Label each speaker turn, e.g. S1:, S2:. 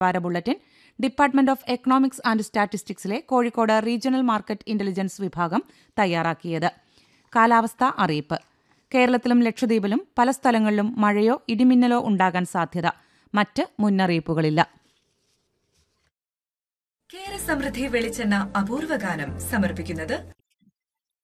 S1: Vara bulletin department of economics and സ്റ്റാറ്റിസ്റ്റിക്സിലെ Kozhikode regional market intelligence വിഭാഗം തയ്യാറാക്കിയത്. കാലാവസ്ഥാ അറിയിപ്പ്. കേരളത്തിലും ലക്ഷദ്വീപിലും പല സ്ഥലങ്ങളിലും മഴയോ ഇടിമിന്നലോ ഉണ്ടാകാൻ സാധ്യത. മറ്റ് മുന്നറിയിപ്പുകളില്ല.
S2: കേരസമൃദ്ധി വെളിച്ചെണ്ണ അപൂർവഗാനം സമർപ്പിക്കുന്നത്